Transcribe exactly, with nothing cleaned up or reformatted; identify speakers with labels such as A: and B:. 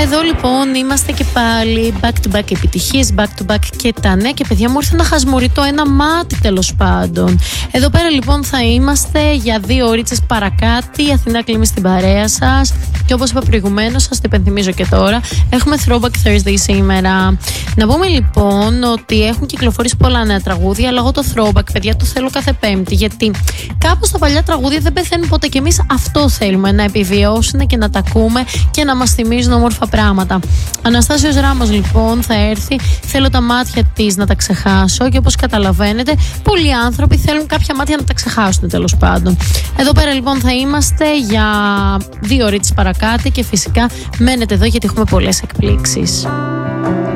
A: Εδώ λοιπόν είμαστε και πάλι back to back επιτυχίες, back to back και τα νέα. Και παιδιά μου ήρθε ένα χασμουριτό, ένα μάτι τέλος πάντων. Εδώ πέρα λοιπόν θα είμαστε για δύο ωρίτσες παρακάτω. Η Αθηνά Κλίμη στην παρέα σας. Και όπως είπα προηγουμένως, σας το υπενθυμίζω και τώρα, έχουμε Throwback Thursday σήμερα. Να πούμε λοιπόν ότι έχουν κυκλοφορήσει πολλά νέα τραγούδια, αλλά εγώ το Throwback, παιδιά, το θέλω κάθε Πέμπτη. Γιατί κάπως τα παλιά τραγούδια δεν πεθαίνουν ποτέ και εμείς αυτό θέλουμε, να επιβιώσουν και να τα ακούμε και να μας θυμίζουν όμορφα πράγματα. Αναστάσιος Ράμος λοιπόν θα έρθει. Θέλω τα μάτια της να τα ξεχάσω και όπως καταλαβαίνετε, πολλοί άνθρωποι θέλουν κάποια μάτια να τα ξεχάσουν τέλος πάντων. Εδώ πέρα λοιπόν θα είμαστε για δύο ώρες παρακάτω και φυσικά μένετε εδώ γιατί έχουμε πολλές εκπλήξεις.